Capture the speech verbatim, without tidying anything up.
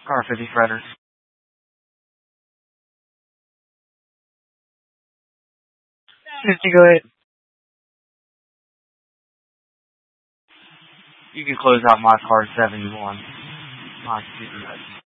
Car fifty Fredder. fifty, go ahead. You can close out my car seventy-one. My computer does.